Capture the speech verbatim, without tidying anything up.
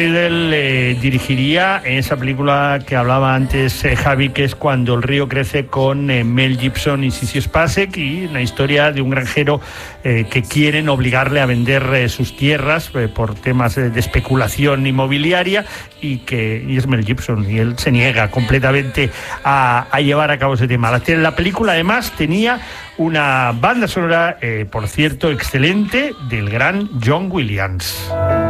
Él eh, dirigiría en esa película que hablaba antes eh, Javi, que es Cuando el río crece, con eh, Mel Gibson y Sissy Spacek, y una historia de un granjero eh, que quieren obligarle a vender eh, sus tierras eh, por temas eh, de especulación inmobiliaria, y que y es Mel Gibson, y él se niega completamente a, a llevar a cabo ese tema. La, la película además tenía una banda sonora, eh, por cierto, excelente, del gran John Williams.